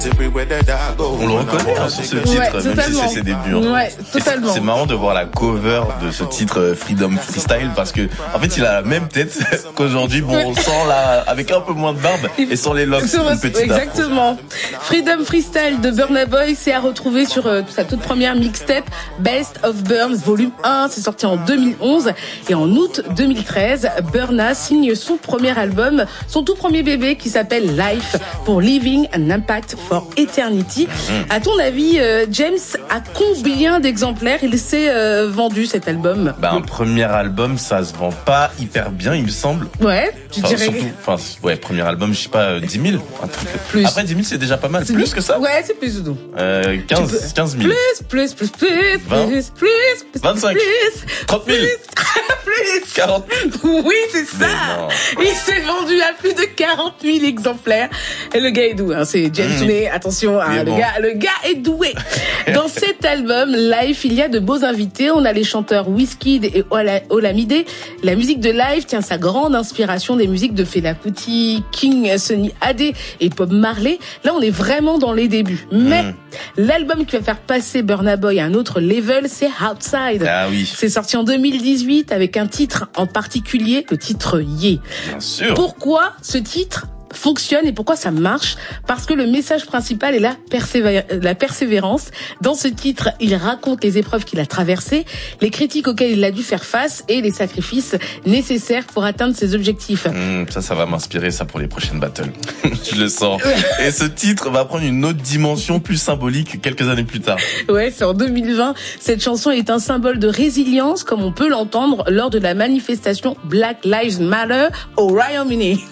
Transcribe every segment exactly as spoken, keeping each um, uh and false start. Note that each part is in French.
On le reconnaît hein, sur ce titre, ouais, même si c'est ses débuts. Hein. Ouais, totalement. C'est, c'est marrant de voir la cover de ce titre Freedom Freestyle parce que en fait il a la même tête qu'aujourd'hui. Bon, on sent là avec un peu moins de barbe et sans les locks, une petite exactement. Afro. Freedom Freestyle de Burna Boy, c'est à retrouver sur euh, sa toute première mixtape Best of Burns Volume un. C'est sorti en deux mille onze et en août deux mille treize, Burna signe son premier album, son tout premier bébé qui s'appelle Life pour Leaving an Impact for Eternity. Mmh. À ton avis, euh, James, à combien d'exemplaires il s'est euh, vendu cet album? Bah, un premier album, ça se vend pas hyper bien, il me semble. Ouais, tu enfin, dirais. Surtout, enfin, ouais, premier album, je sais pas, dix mille. Un truc. Plus. Après dix mille, c'est déjà pas mal. C'est plus plus que ça? Ouais, c'est plus ou non. Euh, quinze, quinze mille. Plus, plus, plus, plus, vingt, plus, plus, plus, vingt-cinq, plus, trente mille, plus, quarante mille. Oui, c'est ça. Il s'est vendu à plus de quarante mille exemplaires. Et le gars est doué, hein. C'est James mmh. May. Attention, hein, le bon. gars, le gars est doué. Dans cet album, Life, il y a de beaux invités. On a les chanteurs Wizkid et Olamide. La musique de Life tient sa grande inspiration des musiques de Fela Kuti, King, Sunny Adé et Bob Marley. Là, on est vraiment dans les débuts. Mais mmh. l'album qui va faire passer Burna Boy à un autre level, c'est Outside. Ah oui. C'est sorti en deux mille dix-huit avec un titre en particulier, le titre Yeah. Bien sûr. Pourquoi ce titre fonctionne et pourquoi ça marche? Parce que le message principal est la, persévé- la persévérance. Dans ce titre, il raconte les épreuves qu'il a traversées, les critiques auxquelles il a dû faire face et les sacrifices nécessaires pour atteindre ses objectifs. Mmh, ça, ça va m'inspirer ça pour les prochaines battles. Je le sens. Et ce titre va prendre une autre dimension plus symbolique quelques années plus tard. Ouais, c'est en deux mille vingt. Cette chanson est un symbole de résilience, comme on peut l'entendre lors de la manifestation Black Lives Matter au Royaume-Uni.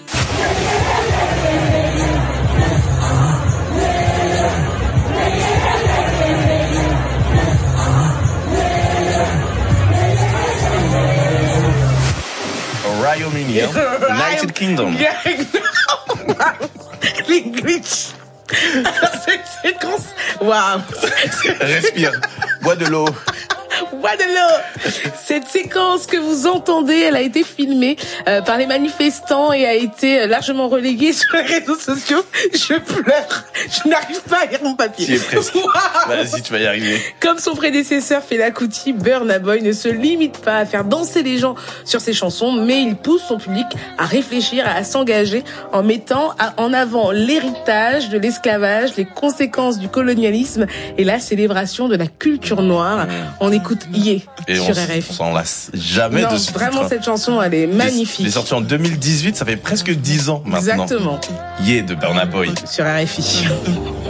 Royaume-Uni, hein? United Kingdom. L'English. Cette séquence, waouh. Respire, bois de l'eau. Bois de l'eau. Cette séquence que vous entendez, elle a été filmée euh, par les manifestants et a été largement reléguée sur les réseaux sociaux. Je pleure. Je n'arrive pas à lire mon papier. Tu es presque. Wow. Vas-y, tu vas y arriver. Comme son prédécesseur Fela Kuti, Burna Boy ne se limite pas à faire danser les gens sur ses chansons, mais il pousse son public à réfléchir, à s'engager en mettant en avant l'héritage de l'esclavage, les conséquences du colonialisme et la célébration de la culture noire. Mmh. On écoute Yeah et sur on, R F I. On s'en lasse jamais non, de ce vraiment, titre. Cette chanson, elle est magnifique. Elle est sortie en deux mille dix-huit, ça fait presque dix ans maintenant. Exactement. Yeah de Burna Boy. Sur R F I.